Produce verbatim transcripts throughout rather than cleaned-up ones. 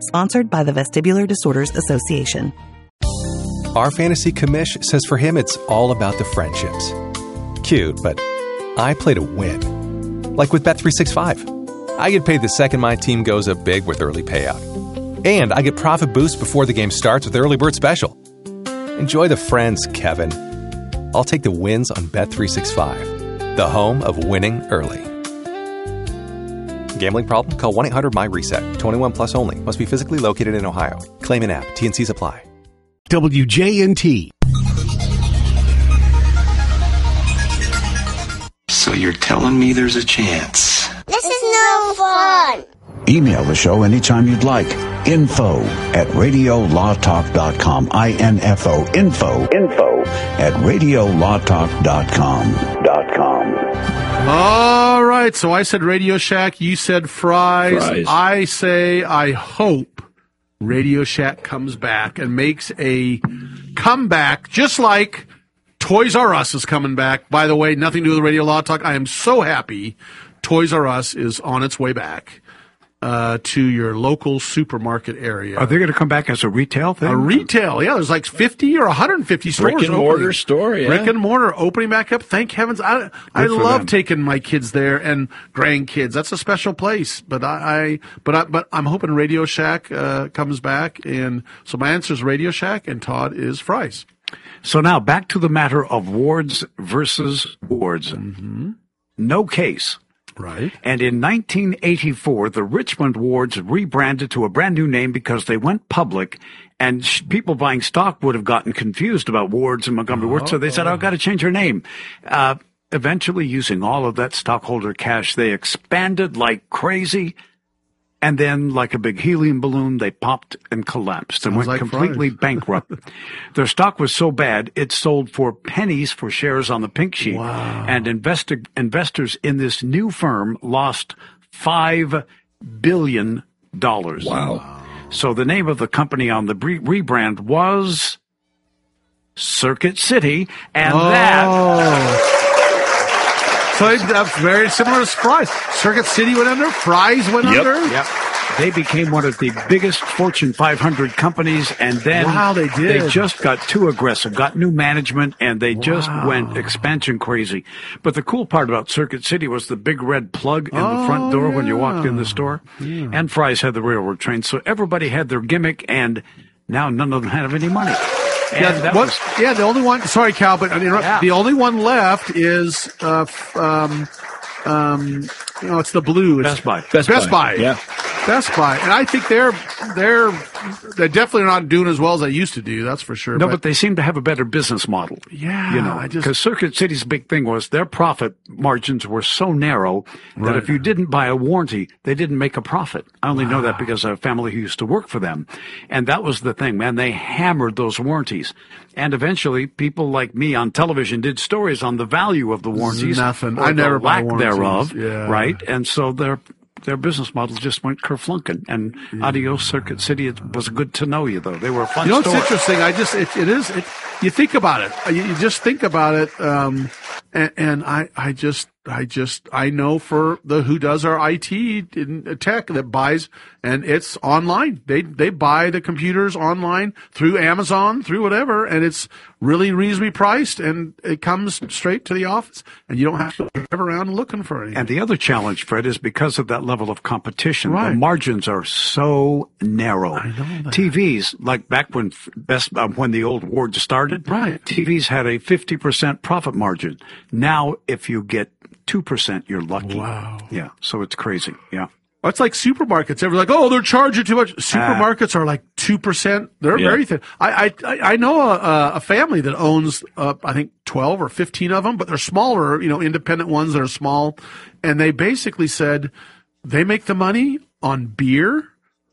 Sponsored by the Vestibular Disorders Association. Our fantasy commish says for him it's all about the friendships. Cute, but I play to win. Like with Bet three sixty-five. I get paid the second my team goes up big with early payout. And I get profit boost before the game starts with Early Bird Special. Enjoy the friends, Kevin. I'll take the wins on Bet three sixty-five, the home of winning early. Gambling problem? Call one eight hundred my reset. twenty-one plus only. Must be physically located in Ohio. Claim an app. T and C's apply. W J N T. So you're telling me there's a chance? This is no fun. Email the show anytime you'd like. Info at radio law talk dot com. I N F O. Info. Info at radio law talk dot com. Dot com. All right. So I said Radio Shack. You said Fry's. Fry's. I say I hope Radio Shack comes back and makes a comeback, just like Toys R Us is coming back. By the way, nothing to do with Radio Law Talk. I am so happy Toys R Us is on its way back uh, to your local supermarket area. Are they going to come back as a retail thing? A retail, yeah. There's like fifty or one hundred fifty stores. Brick and opening. mortar store, yeah. Brick and mortar opening back up. Thank heavens. I I love them. taking my kids there and grandkids. That's a special place. But I, I but I, but I'm hoping Radio Shack uh, comes back. And so my answer is Radio Shack, and Todd is Fry's. So now back to the matter of wards versus wards. Mm-hmm. No case. Right. And in nineteen eighty-four, the Richmond wards rebranded to a brand new name because they went public, and sh- people buying stock would have gotten confused about wards and Montgomery wards, so they said, I've got to change our name. Uh, eventually, using all of that stockholder cash, they expanded like crazy. And then, like a big helium balloon, they popped and collapsed and Sounds went like completely Fry's. bankrupt. Their stock was so bad, it sold for pennies for shares on the pink sheet. Wow. And investi- investors in this new firm lost five billion dollars. Wow. So the name of the company on the bre- rebrand was Circuit City, and Oh. that... So that's very similar to Fry's. Circuit City went under. Fry's went Yep. under. Yep. They became one of the biggest Fortune five hundred companies, and then Wow, they did. they just got too aggressive, got new management, and they just Wow. went expansion crazy. But the cool part about Circuit City was the big red plug in Oh, the front door when you walked in yeah. the store. And Fry's had the railroad train, so everybody had their gimmick, and now none of them have any money. And Yeah, that what, was, yeah, the only one. Sorry, Cal, but I mean, Yeah. the only one left is uh, f- um, um, you know, it's the blue. It's Best Buy. Best Best Buy. Buy, yeah. Best Buy, and I think they're they're they definitely are not doing as well as they used to do. That's for sure. No, but they seem to have a better business model. Yeah, you know, I just- because Circuit City's big thing was their profit margins were so narrow that Right. if you didn't buy a warranty, they didn't make a profit. I only know that because I have family who used to work for them, and that was the thing, man. They hammered those warranties, and eventually, people like me on television did stories on the value of the warranties, Nothing. or I never the buy lack warranties. thereof, Yeah. right? And so their their business model just went kerflunking. And adios, Circuit City. It was good to know you, though. They were a fun You know what's store. interesting? I just it, it is it. You think about it. You, you just think about it, um, and, and I I just I just I know for the who does our I T in tech that buys, and it's online. They they buy the computers online through Amazon, through whatever, and it's really reasonably priced, and it comes straight to the office, and you don't have to drive around looking for anything. And the other challenge, Fred, is because of that level of competition, Right. the margins are so narrow. I know that. T Vs, like back when best uh, when the old ward started, Right. T Vs had a fifty percent profit margin. Now, if you get two percent, you're lucky. Wow. Yeah, so it's crazy. Yeah. It's like supermarkets. They're like, oh, they're charging too much. Supermarkets are like two percent. They're Yeah. very thin. I, I, I know a, a family that owns, uh, I think twelve or fifteen of them, but they're smaller, you know, independent ones that are small. And they basically said they make the money on beer,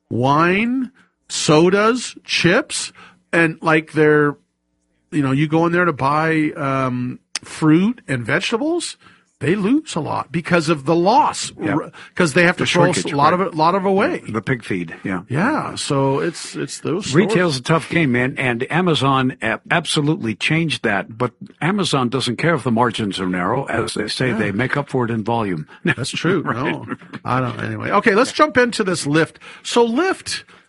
wine, sodas, chips, and like they're, you know, you go in there to buy, um, fruit and vegetables. They lose a lot because of the loss, Yeah. because they have to The throw a shrinkage, lot of right. it, lot of away. The pig feed. Yeah. Yeah, so it's it's those stores. Retail's a tough game, man, and Amazon a- absolutely changed that. But Amazon doesn't care if the margins are narrow. As they say, they make up for it in volume. That's true. No, I don't. Anyway, okay, let's jump into this Lyft. So Lyft